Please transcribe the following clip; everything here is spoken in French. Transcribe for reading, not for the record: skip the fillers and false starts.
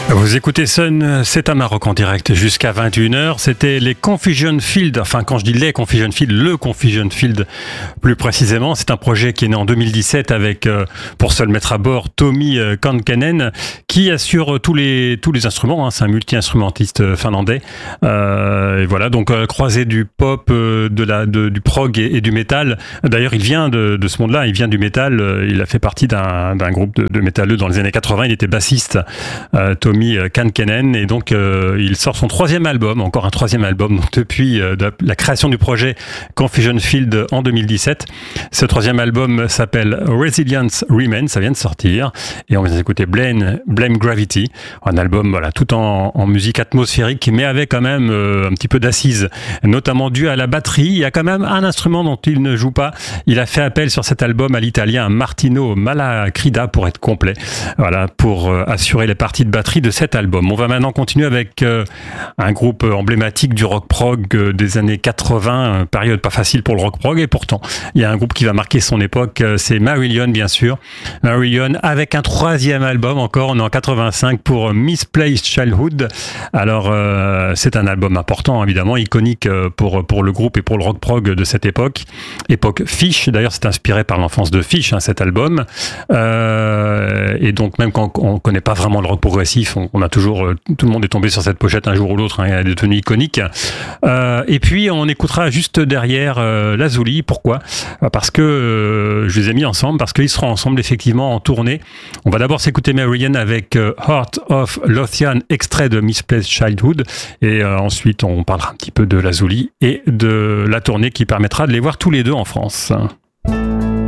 Vous écoutez Sun, c'est un Maroc en direct jusqu'à 21h. C'était les Confusion Field, enfin quand je dis les Confusion Field, le Confusion Field plus précisément. C'est un projet qui est né en 2017 avec, pour seul mettre à bord, Tommy Kankkanen qui assure tous les instruments. Hein. C'est un multi-instrumentiste finlandais. Et voilà, donc croisé du pop, du prog et du métal. D'ailleurs, il vient de ce monde-là, il vient du métal. Il a fait partie d'un groupe de métalleux dans les années 80. Il était bassiste, Tommy Kankkanen, et donc il sort son troisième album, encore un troisième album donc, depuis la création du projet Confusion Field en 2017. Ce troisième album s'appelle Resilience Remains, ça vient de sortir, et on vient d'écouter Blame Gravity, un album voilà, tout en musique atmosphérique, mais avec quand même un petit peu d'assises, notamment dû à la batterie. Il y a quand même un instrument dont il ne joue pas. Il a fait appel sur cet album à l'italien Martino Malacrida pour être complet, voilà, pour assurer les parties de batterie de cet album. On va maintenant continuer avec un groupe emblématique du rock prog des années 80, période pas facile pour le rock prog, et pourtant il y a un groupe qui va marquer son époque, c'est Marillion bien sûr. Marillion avec un troisième album encore, on est en 85 pour Misplaced Childhood. Alors c'est un album important évidemment, iconique pour le groupe et pour le rock prog de cette époque Fish, d'ailleurs c'est inspiré par l'enfance de Fish, hein, cet album, et donc même quand on connaît pas vraiment le rock progressif, on a toujours, tout le monde est tombé sur cette pochette un jour ou l'autre, hein, elle a des tenues iconiques. Et puis on écoutera juste derrière Lazuli. Pourquoi ? Parce que je les ai mis ensemble, parce qu'ils seront ensemble effectivement en tournée. On va d'abord s'écouter Marillion avec Heart of Lothian, extrait de Misplaced Childhood, et ensuite on parlera un petit peu de Lazuli et de la tournée qui permettra de les voir tous les deux en France.